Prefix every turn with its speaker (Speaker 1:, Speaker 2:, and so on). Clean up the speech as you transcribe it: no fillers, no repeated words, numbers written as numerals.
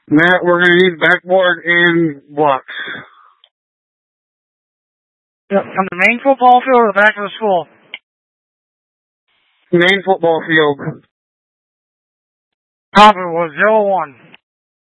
Speaker 1: Matt, we're going to need backboard and blocks.
Speaker 2: Yep, from the main football field or the back of the school?
Speaker 1: Main football field.
Speaker 2: Copy was 01.